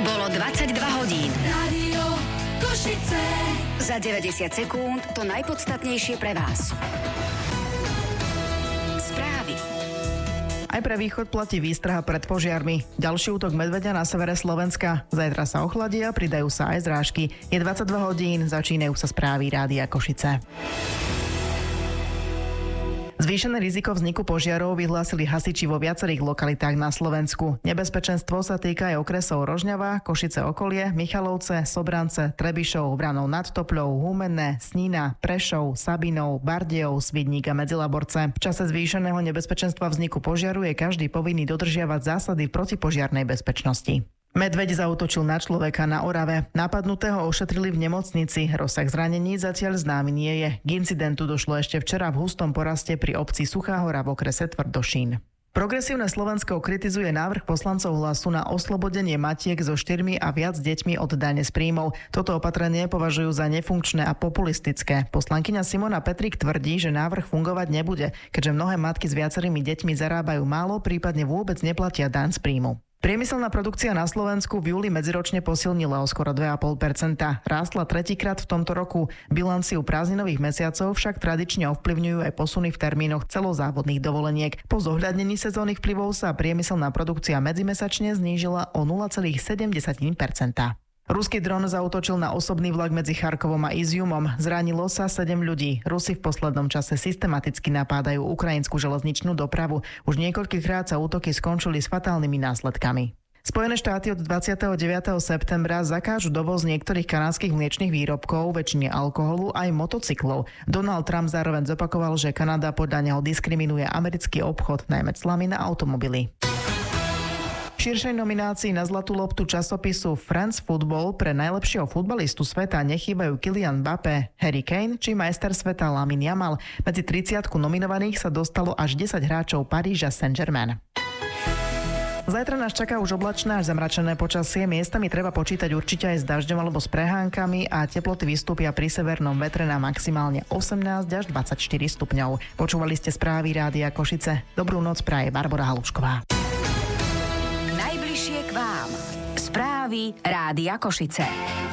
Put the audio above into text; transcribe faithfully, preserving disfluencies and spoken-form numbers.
Bolo dvadsaťdva hodín. Rádio Košice. Za deväťdesiat sekúnd to najpodstatnejšie pre vás. Správy. Aj pre východ platí výstraha pred požiarmi. Ďalší útok medveďa na severe Slovenska. Zajtra sa ochladia, pridajú sa aj zrážky. Je dvadsaťdva hodín, začínajú sa správy Rádia Košice. Zvýšené riziko vzniku požiarov vyhlásili hasiči vo viacerých lokalitách na Slovensku. Nebezpečenstvo sa týka aj okresov Rožňava, Košice okolie, Michalovce, Sobrance, Trebišov, Vranov nad Topľou, Humenné, Snína, Prešov, Sabinov, Bardejov, Svidník a Medzilaborce. V čase zvýšeného nebezpečenstva vzniku požiaru je každý povinný dodržiavať zásady protipožiarnej bezpečnosti. Medveď zaútočil na človeka na Orave. Napadnutého ošetrili v nemocnici. Rozsah zranení zatiaľ známy nie je. K incidentu došlo ešte včera v hustom poraste pri obci Suchá Hora v okrese Tvrdošín. Progresívne Slovensko kritizuje návrh poslancov Hlasu na oslobodenie matiek so štyrmi a viac deťmi od dane z príjmov. Toto opatrenie považujú za nefunkčné a populistické. Poslankyňa Simona Petrík tvrdí, že návrh fungovať nebude, keďže mnohé matky s viacerými deťmi zarábajú málo, prípadne vôbec neplatia daň z príjmu. Priemyselná produkcia na Slovensku v júli medziročne posilnila o skoro dva a pol percenta. Rástla tretíkrát v tomto roku. Bilanciu prázdninových mesiacov však tradične ovplyvňujú aj posuny v termínoch celozávodných dovoleniek. Po zohľadnení sezónnych vplyvov sa priemyselná produkcia medzimesačne znížila o nula celá sedem percenta. Ruský dron zaútočil na osobný vlak medzi Charkovom a Iziumom. Zranilo sa sedem ľudí. Rusi v poslednom čase systematicky napádajú ukrajinskú železničnú dopravu. Už niekoľkýkrát sa útoky skončili s fatálnymi následkami. Spojené štáty od dvadsiateho deviateho septembra zakážu dovoz niektorých kanadských mliečnych výrobkov, väčšine alkoholu aj motocyklov. Donald Trump zároveň zopakoval, že Kanada podľa neho diskriminuje americký obchod, najmä clami na automobily. V širšej nominácii na zlatú loptu časopisu France Football pre najlepšieho futbalistu sveta nechýbajú Kylian Mbappé, Harry Kane či majster sveta Lamine Yamal. Medzi tridsiatku nominovaných sa dostalo až desať hráčov Paríža Saint-Germain. Zajtra nás čaká už oblačné až zamračené počasie. Miestami treba počítať určite aj s dažďom alebo s prehánkami a teploty vystúpia pri severnom vetre na maximálne osemnásť až dvadsaťštyri stupňov. Počúvali ste správy Rádia Košice. Dobrú noc praje Barbora Halušková. Najbližšie k vám. Správy Rádia Košice.